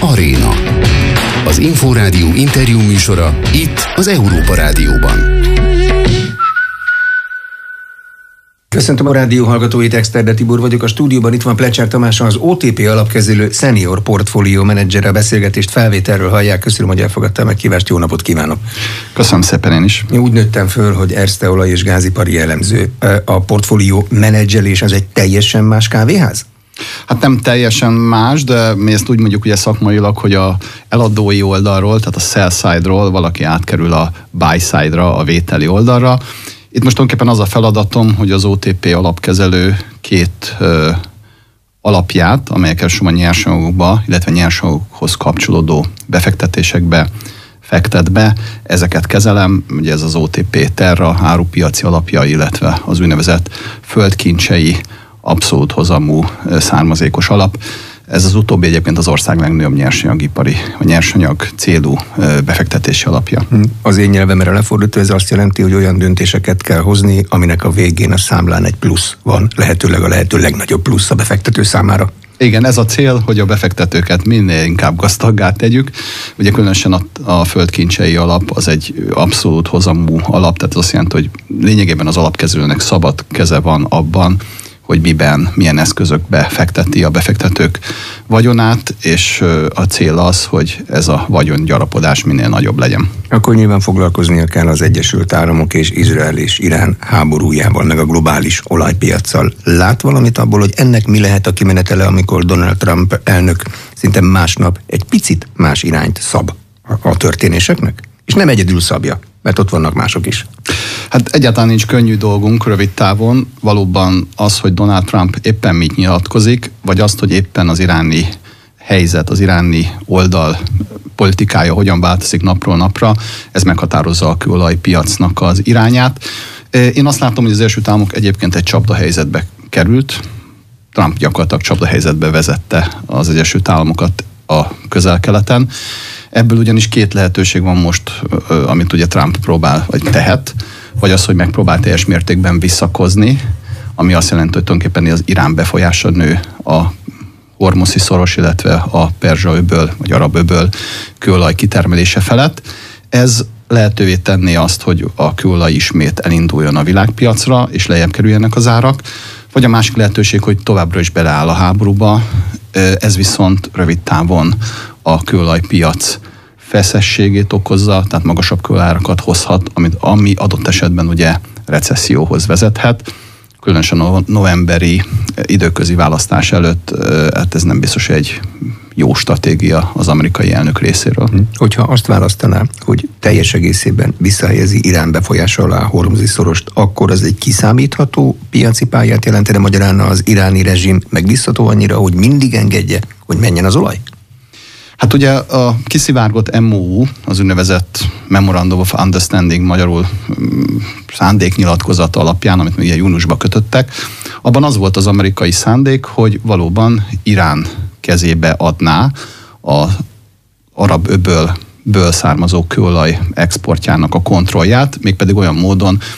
Aréna. Az Inforádió interjú műsora itt az Európa Rádióban. Köszöntöm a rádió hallgatóit, Exterde Tibor vagyok. A stúdióban itt van Plecser Tamás, az OTP alapkezelő senior portfólió menedzsere. A beszélgetést felvételről hallják. Köszönöm, hogy elfogadta a meghívást. Jó napot kívánok! Köszönöm szépen én is. Én úgy nőttem föl, hogy Erste olaj- és gázipari elemző. A portfólió menedzselés az egy teljesen más kávéház? Hát nem teljesen más, de mi ezt úgy mondjuk ugye szakmailag, hogy a eladói oldalról, tehát a sell side-ról valaki átkerül a buy side-ra, a vételi oldalra. Itt most tulajdonképpen az a feladatom, hogy az OTP alapkezelő két alapját, amelyek elsősorban nyersanyagokba, illetve nyersanyagokhoz kapcsolódó befektetésekbe fektet be, ezeket kezelem, ugye ez az OTP Terra árupiaci alapja, illetve az úgynevezett földkincsei abszolút hozamú származékos alap. Ez az utóbbi egyébként az ország legnagyobb nyersanyagipari, vagy nyersanyag célú befektetési alapja. Az én nyelvemre lefordítva ez azt jelenti, hogy olyan döntéseket kell hozni, aminek a végén a számlán egy plusz van, lehetőleg a lehető legnagyobb plusz a befektető számára. Igen, ez a cél, hogy a befektetőket minél inkább gazdaggá tegyük. Ugye különösen a földkincsei alap az egy abszolút hozamú alap, tehát az azt jelenti, hogy lényegében az alapkezelőnek szabad keze van abban, hogy miben, milyen eszközökbe fekteti a befektetők vagyonát, és a cél az, hogy ez a vagyongyarapodás minél nagyobb legyen. Akkor nyilván foglalkoznia kell az Egyesült Államok és Izrael és Irán háborújával, meg a globális olajpiaccal. Lát valamit abból, hogy ennek mi lehet a kimenetele, amikor Donald Trump elnök szinte másnap egy picit más irányt szab a történéseknek? És nem egyedül szabja, mert ott vannak mások is. Hát egyáltalán nincs könnyű dolgunk rövid távon. Valóban az, hogy Donald Trump éppen mit nyilatkozik, vagy azt, hogy éppen az iráni helyzet, az iráni oldal politikája hogyan változik napról napra, ez meghatározza a kőolajpiacnak az irányát. Én azt látom, hogy az Egyesült Államok egyébként egy csapdahelyzetbe került. Trump gyakorlatilag csapdahelyzetbe vezette az Egyesült Államokat a Közel-Keleten. Ebből ugyanis két lehetőség van most, amit ugye Trump próbál, vagy tehet, vagy az, hogy megpróbál teljes mértékben visszakozni, ami azt jelenti, hogy tulajdonképpen az Irán befolyása nő a Hormuzi szoros, illetve a Perzsa-öböl, vagy Arab-öböl kőolaj kitermelése felett. Ez lehetővé tenné azt, hogy a kőolaj ismét elinduljon a világpiacra, és lejjebb kerüljenek az árak, vagy a másik lehetőség, hogy továbbra is beleáll a háborúba, ez viszont rövid távon a kőolajpiac feszességét okozza, tehát magasabb kőolajárakat hozhat, ami adott esetben ugye recesszióhoz vezethet. Különösen a novemberi időközi választás előtt hát ez nem biztos egy jó stratégia az amerikai elnök részéről. Hogyha azt választaná, hogy teljes egészében visszahelyezi Irán befolyása alá a Hormuzi szorost, akkor az egy kiszámítható piaci pályát jelentene, magyarán az iráni rezsim megbízható annyira, hogy mindig engedje, hogy menjen az olaj? Hát ugye a kiszivárgott MOU, az úgynevezett Memorandum of Understanding, magyarul szándéknyilatkozata alapján, amit még júniusban kötöttek, abban az volt az amerikai szándék, hogy valóban Irán kezébe adná az Arab-öbölből származó kőolaj exportjának a kontrollját, mégpedig olyan módon,